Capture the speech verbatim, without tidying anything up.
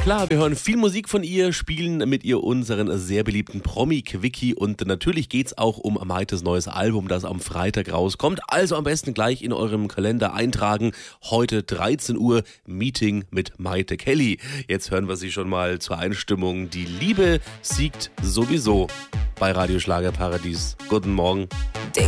Klar, wir hören viel Musik von ihr, spielen mit ihr unseren sehr beliebten Promi-Quickie und natürlich geht's auch um Maites neues Album, das am Freitag rauskommt. Also am besten gleich in eurem Kalender eintragen. Heute dreizehn Uhr Meeting mit Maite Kelly. Jetzt hören wir sie schon mal zur Einstimmung. Die Liebe siegt sowieso bei Radio Schlagerparadies. Guten Morgen.